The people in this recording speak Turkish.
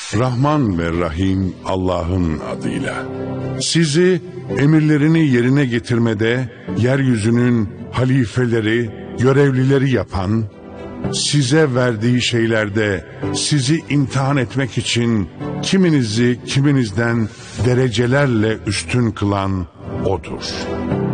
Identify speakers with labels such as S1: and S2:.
S1: Rahman ve Rahim Allah'ın adıyla. Sizi emirlerini yerine getirmede yeryüzünün halifeleri, görevlileri yapan, size verdiği şeylerde sizi imtihan etmek için kiminizi kiminizden derecelerle üstün kılan O'dur.